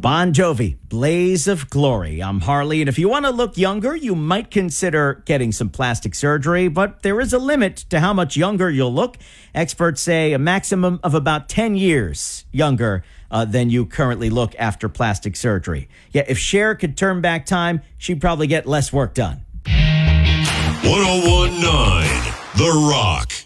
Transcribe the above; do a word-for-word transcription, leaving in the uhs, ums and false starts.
Bon Jovi, Blaze of Glory. I'm Harley, and if you want to look younger, you might consider getting some plastic surgery, but there is a limit to how much younger you'll look. Experts say a maximum of about ten years younger uh, than you currently look after plastic surgery. Yeah, if Cher could turn back time, she'd probably get less work done. one oh one point nine The Rock.